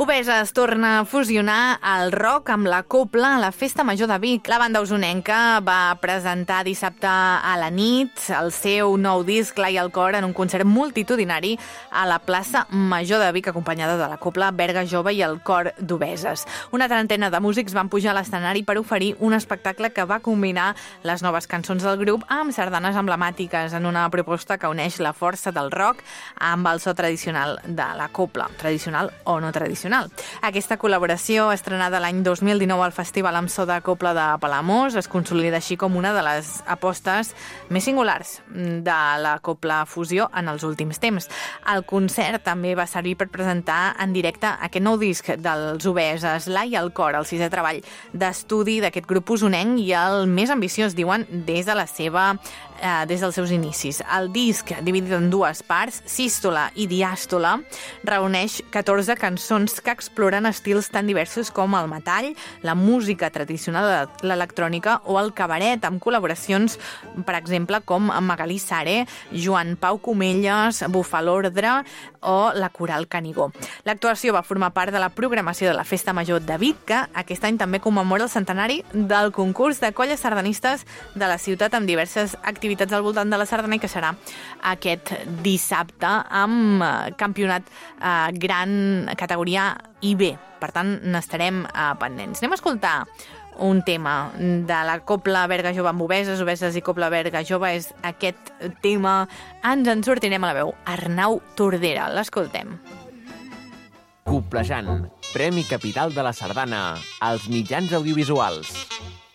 Obeses torna a fusionar el rock amb la copla a la Festa Major de Vic. La banda usonenca va presentar dissabte a la nit el seu nou disc L'Ai al cor en un concert multitudinari a la plaça Major de Vic, acompanyada de la copla Berga Jove i el cor d'Obeses. Una trentena de músics van pujar a l'escenari per oferir un espectacle que va combinar les noves cançons del grup amb sardanes emblemàtiques en una proposta que uneix la força del rock amb el so tradicional de la copla, tradicional o no tradicional. Aquesta col·laboració, estrenada l'any 2019 al Festival amb so de copla de Palamós, es consolida així com una de les apostes més singulars de la copla fusió en els últims temps. El concert també va servir per presentar en directe aquest nou disc dels Obeses, L'Ai al cor, el sisè treball d'estudi d'aquest grup usonenc i el més ambiciós, diuen, des dels seus inicis. El disc, dividit en dues parts, sístola i diàstola, reuneix 14 cançons que exploren estils tan diversos com el metall, la música tradicional, l'electrònica o el cabaret, amb col·laboracions, per exemple, com Magalí Sare, Joan Pau Comelles, Bufar l'Ordre o la Coral Canigó. L'actuació va formar part de la programació de la Festa Major de Vic, que aquest any també commemora el centenari del concurs de colles sardanistes de la ciutat, amb diverses activitats al voltant de la sardana, i que serà aquest dissabte amb campionat gran categoria IB. Per tant, n'estarem pendents. Anem a escoltar un tema de la copla Berga Jove amb Obeses, Obeses i copla Berga Jove. És aquest tema, ens en sortirem a la veu, Arnau Tordera. L'escoltem. Coplejant, Premi Capital de la Sardana als mitjans audiovisuals.